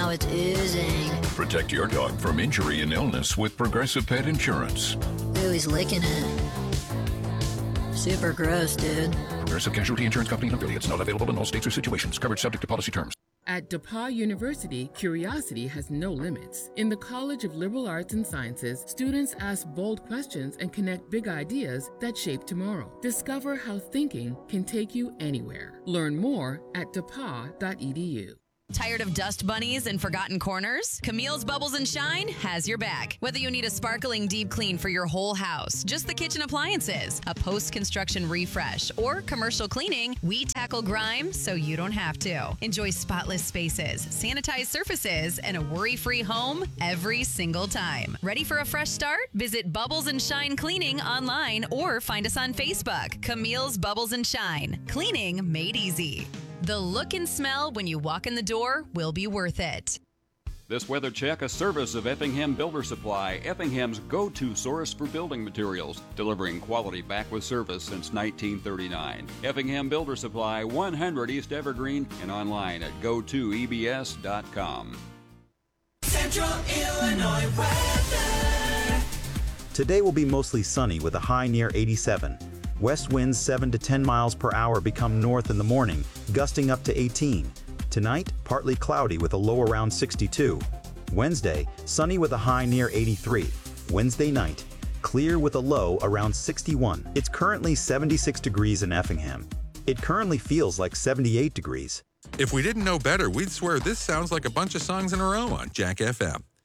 now it's oozing. Protect your dog from injury and illness with Progressive Pet Insurance. Ooh, he's licking it. Super gross, dude. Progressive Casualty Insurance Company and affiliates. Not available in all states or situations. Coverage subject to policy terms. At DePauw University, curiosity has no limits. In the College of Liberal Arts and Sciences, students ask bold questions and connect big ideas that shape tomorrow. Discover how thinking can take you anywhere. Learn more at depaw.edu. Tired of dust bunnies and forgotten corners? Camille's Bubbles and Shine has your back. Whether you need a sparkling deep clean for your whole house, just the kitchen appliances, a post-construction refresh, or commercial cleaning, we tackle grime so you don't have to. Enjoy spotless spaces, sanitized surfaces, and a worry-free home every single time. Ready for a fresh start? Visit Bubbles and Shine Cleaning online or find us on Facebook. Camille's Bubbles and Shine. Cleaning made easy. The look and smell when you walk in the door will be worth it. This weather check, a service of Effingham Builder Supply, Effingham's go-to source for building materials, delivering quality back with service since 1939. Effingham Builder Supply, 100 East Evergreen, and online at go2ebs.com. Central Illinois weather. Today will be mostly sunny with a high near 87. West winds 7 to 10 miles per hour become north in the morning, gusting up to 18. Tonight, partly cloudy with a low around 62. Wednesday, sunny with a high near 83. Wednesday night, clear with a low around 61. It's currently 76 degrees in Effingham. It currently feels like 78 degrees. If we didn't know better, we'd swear this sounds like a bunch of songs in a row on Jack FM.